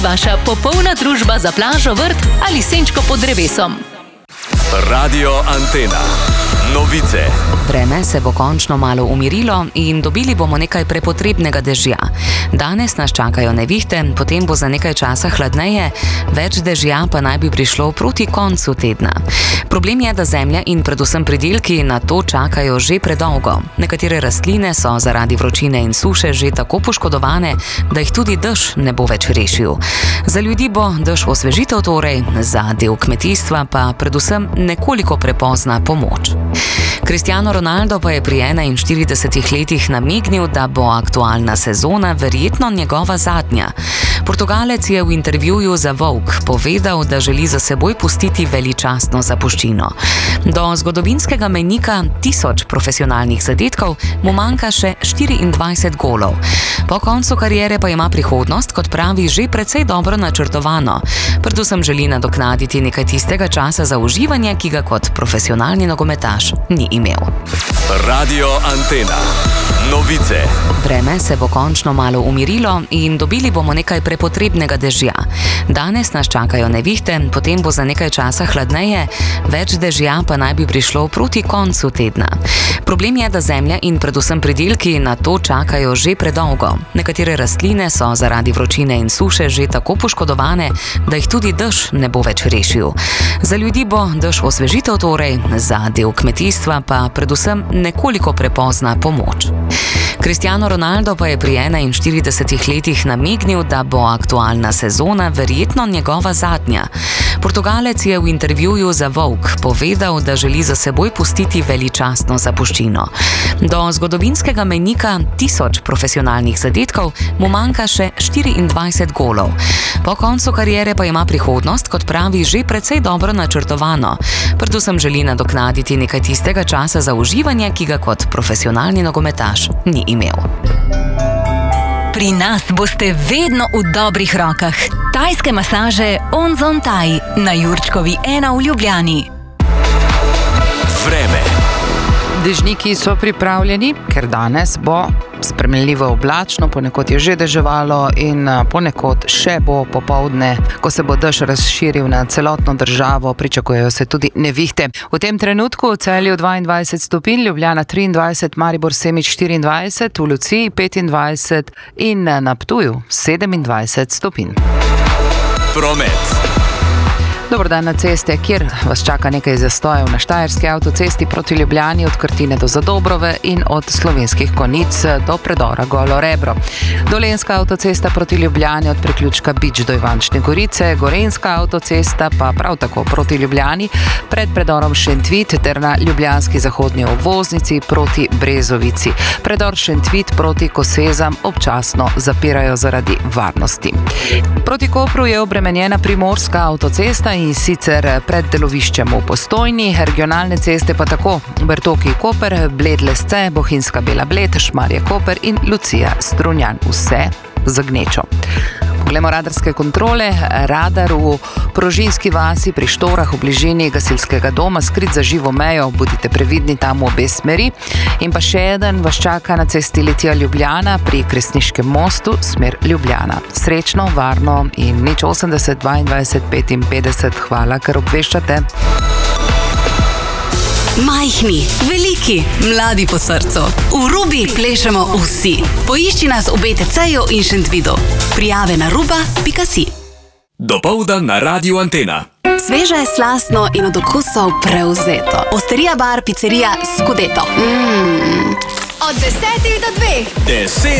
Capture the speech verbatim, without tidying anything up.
Vaša popolna družba za plažo, vrt ali senčko pod drevesom. Radio Antena. Novice. Vreme se bo končno malo umirilo in dobili bomo nekaj prepotrebnega dežja. Danes nas čakajo nevihte, potem bo za nekaj časa hladneje, več dežja pa naj bi prišlo proti koncu tedna. Problem je, da zemlja in predvsem pridelki na to čakajo že predolgo. Nekatere rastline so zaradi vročine in suše že tako poškodovane, da jih tudi dež ne bo več rešil. Za ljudi bo dež osvežitev torej, za del kmetijstva pa predvsem nekoliko prepozna pomoč. Cristiano Ronaldo pa je pri enainštiridesetih letih namignil, da bo aktualna sezona verjetno njegova zadnja. Portugalec je v intervjuju za Vogue povedal, da želi za seboj pustiti veličastno zapuščino. Do zgodovinskega mejnika tisoč profesionalnih zadetkov mu manjka še štiriindvajset golov. Po koncu kariere pa ima prihodnost, kot pravi, že precej dobro načrtovano. Predvsem želi nadoknaditi nekaj tistega časa za uživanje, ki ga kot profesionalni nogometaš ni imel. Radio Antena. Novice. Vreme se bo končno malo umirilo in dobili bomo nekaj prepotrebnega dežja. Danes nas čakajo nevihte, potem bo za nekaj časa hladneje, več dežja pa naj bi prišlo proti koncu tedna. Problem je, da zemlja in predvsem pridelki na to čakajo že predolgo. Nekatere rastline so zaradi vročine in suše že tako poškodovane, da jih tudi dež ne bo več rešil. Za ljudi bo dež osvežitev torej, za del kmetijstva pa predvsem nekoliko prepozna pomoč. Cristiano Ronaldo pa je pri enainštiridesetih letih namignil, da bo aktualna sezona verjetno njegova zadnja. Portugalec je v intervjuju za Vogue povedal, da želi za seboj pustiti veličastno zapuščino. Do zgodovinskega mejnika tisoč profesionalnih zadetkov mu manjka še štiriindvajset golov. Po koncu kariere pa ima prihodnost, kot pravi, že precej dobro načrtovano. Predvsem želi nadoknaditi nekaj tistega časa za uživanje, ki ga kot profesionalni nogometaš ni imel. Pri nas boste vedno v dobrih rokah. Tajske masaže Onzon Thai na Jurčkovi ena v Ljubljani. Vreme. Dežniki so pripravljeni, ker danes bo spremenljivo oblačno, ponekod je že deževalo in ponekod še bo popoldne, ko se bo dež razširil na celotno državo, pričakujejo se tudi nevihte. V tem trenutku v Celju dvaindvajset stopinj, Ljubljana triindvajset, Maribor Semič štiriindvajset, v Luciji petindvajset in na Ptuju sedemindvajset stopinj. Promet. Dober dan na ceste, kjer vas čaka nekaj zastojev na Štajerski avtocesti proti Ljubljani od Krtine do Zadobrove in od Slovenskih Konjic do predora Golo Rebro. Dolenjska avtocesta proti Ljubljani od priključka Bič do Ivančne Gorice, Gorenjska avtocesta pa prav tako proti Ljubljani pred predorom Šentvit ter na ljubljanski zahodnji obvoznici proti Brezovici. Predor Šentvit proti Kosezam občasno zapirajo zaradi varnosti. Proti Kopru je obremenjena Primorska avtocesta in sicer pred deloviščem v Postojni, regionalne ceste pa tako Bertoki Koper, Bled Lesce, Bohinjska Bela Bled, Šmarje Koper in Lucija Strunjan, vse z gnečo. Poglejmo radarske kontrole. Radar v Prožinski vasi pri Štorah v bližini gasilskega doma, skrit za živo mejo, bodite previdni tam v obe smeri. In pa še eden vas čaka na cesti Litija Ljubljana pri Kresniškem mostu, smer Ljubljana. Srečno, varno in nič osemdeset dvaindvajset petinpetdeset. Hvala, ker obveščate. Majhni, veliki, mladi po srcu. V Rubi plešemo vsi. Poišči nas v B T C-ju in Šentvidu. Prijave na ruba pika si. Dopoldan na Radio Antena. Sveže, slastno in od okusov prevzeto. Osterija bar, picerija Scudetto. Mm. Od desetih do dveh. Deset